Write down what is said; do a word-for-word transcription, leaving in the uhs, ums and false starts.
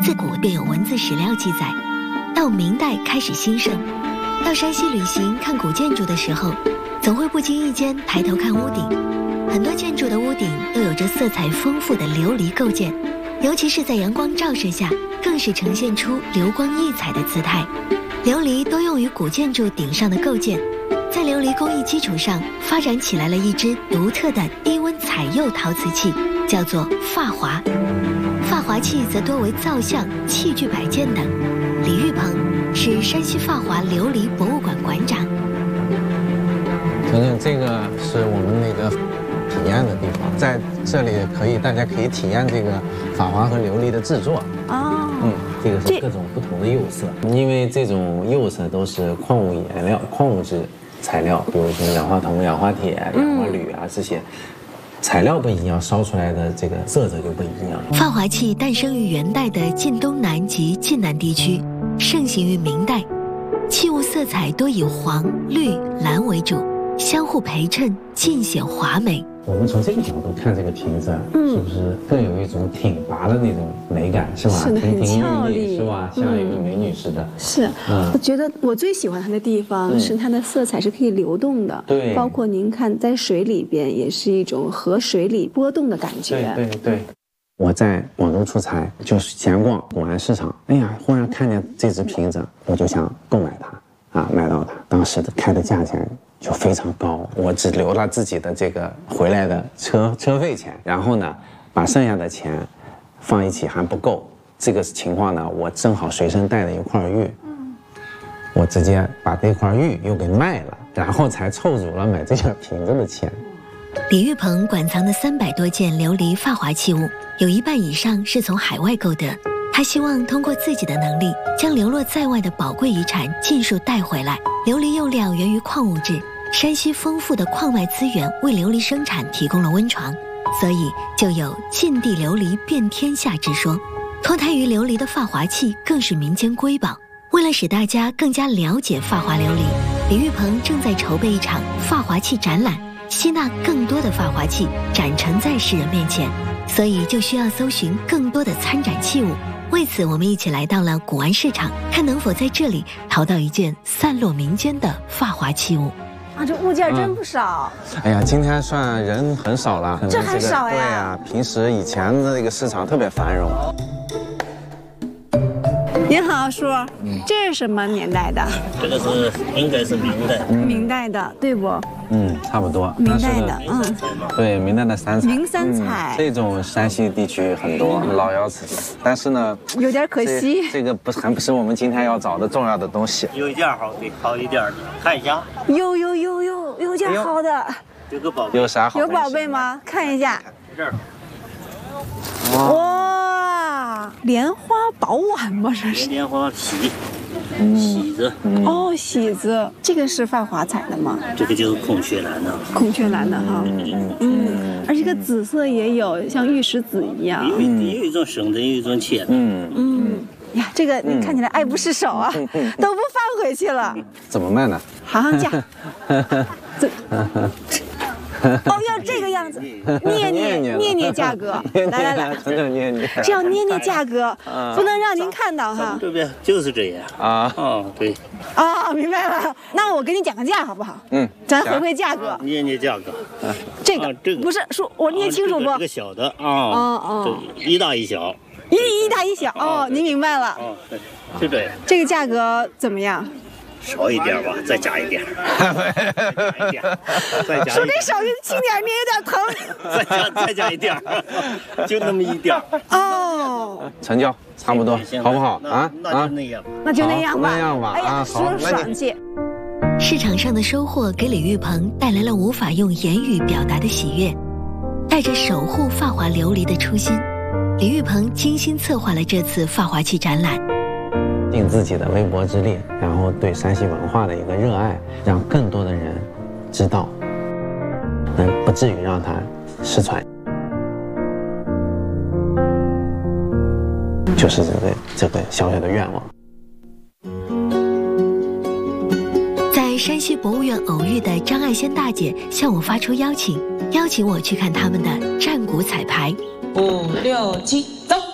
自古便有文字史料记载，到明代开始兴盛。到山西旅行看古建筑的时候，总会不经意间抬头看屋顶，很多建筑的屋顶都有着色彩丰富的琉璃构件，尤其是在阳光照射下，更是呈现出流光溢彩的姿态。琉璃多用于古建筑顶上的构件，在琉璃工艺基础上发展起来了一支独特的低温彩釉陶瓷器，叫做发华。发华器则多为造像、器具摆件等。李玉鹏是山西发华琉璃博物馆馆长。 婷婷，这个是我们那个体验的地方，在这里可以，大家可以体验这个发华和琉璃的制作。 哦， 嗯，这个是各种不同的釉色，因为这种釉色都是矿物颜料、矿物质材料，比如说氧化铜、氧化铁、氧化铝啊这些。材料不一样，烧出来的这个色泽就不一样。 发华器诞生于元代的晋东南及晋南地区，盛行于明代。器物色彩多以黄、绿、蓝为主，相互陪衬，尽显华美。 我们从这个角度看这个瓶子，嗯、是不是更有一种挺拔的那种美感，是吧？ 是的，很俏丽， 是吧？像一个美女似的。 是，嗯、我觉得我最喜欢它的地方是它的色彩是可以流动的， 对， 包括您看在水里边也是一种和水里波动的感觉。 对对对。我在广州出差，就是闲逛古玩市场，哎呀，忽然看见这只瓶子，我就想购买它，啊，买到它，当时的开的价钱就非常高，我只留了自己的这个回来的车车费钱，然后呢，把剩下的钱放一起还不够。这个情况呢，我正好随身带了一块玉，我直接把这块玉又给卖了，然后才凑足了买这个瓶子的钱。 李玉鹏馆藏的三百多件琉璃发华器物，有一半以上是从海外购得。他希望通过自己的能力，将流落在外的宝贵遗产尽数带回来。琉璃釉料源于矿物质，山西丰富的矿外资源为琉璃生产提供了温床，所以就有晋地琉璃遍天下之说。脱胎于琉璃的发华器更是民间瑰宝。为了使大家更加了解发华琉璃，李玉鹏正在筹备一场发华器展览，吸纳更多的发华器展陈在世人面前，所以就需要搜寻更多的参展器物。为此，我们一起来到了古玩市场，看能否在这里淘到一件散落民间的发华器物。 啊，这物件真不少。 嗯、哎呀，今天算人很少了， 这还少呀？ 对呀，平时以前的那个市场特别繁荣。 您好，叔，嗯、这是什么年代的？ 这个是应该是明代， 嗯、明代的，对不？ 嗯，差不多。 明代的，嗯， 对，明代的三彩。 明三彩、 嗯，这种山西地区很多老窑瓷器，但是呢， 有点可惜。 这, 这个不还不是我们今天要找的重要的东西。 有一件好的，好一点的，看一下。 有有有有有件好的。 有个宝贝。 有啥好？ 有宝贝吗？看一下。 这儿。 哇，莲花宝碗吗？这是莲花喜，喜子。 哦，喜子，这个是发华彩的吗？ 这个就是孔雀蓝的。 孔雀蓝的哈，嗯嗯，而这个紫色也有，像玉石紫一样。 有有一种生的，有一种切的。嗯嗯，呀，这个你看起来爱不释手啊，都不放回去了。 怎么卖呢？ 行行价。这。哦，要这个样子，捏捏捏捏价格，来来来， 真的捏捏， 这要捏捏价格，不能让您看到哈。 这边就是这样啊，哦对， 啊明白了，那我给你讲个价好不好？嗯，咱回回价格， 捏捏价格， 这个这个不是说我捏清楚不？ 这个小的啊，哦哦，一大一小， 一一大一小，哦，您明白了， 哦对，是这样。 这个价格怎么样？ 少一点吧，再加一点。再加一点，再加一点。 手里少轻点，捏有点疼。 再加再加一点，就那么一点。 哦， 成交，差不多，好不好啊？ 那就那样， 那就那样吧。 那样吧， 哎呀，说爽气。 市场上的收获给李玉鹏带来了无法用言语表达的喜悦。带着守护发华琉璃的初心，李玉鹏精心策划了这次发华器展览。 尽自己的微薄之力，然后对山西文化的一个热爱，让更多的人知道，能不至于让它失传，就是这个这个小小的愿望。 在山西博物院偶遇的张爱仙大姐向我发出邀请，邀请我去看他们的战鼓彩排。 五六七。